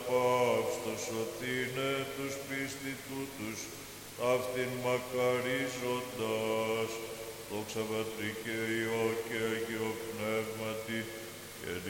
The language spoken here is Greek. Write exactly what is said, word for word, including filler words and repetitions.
αναπαύστος σωθήνε τους πίστη τούτους, αυτήν μακαρίζοντας, δόξα Πατρί και Υιό και Αγίο Πνεύματι, και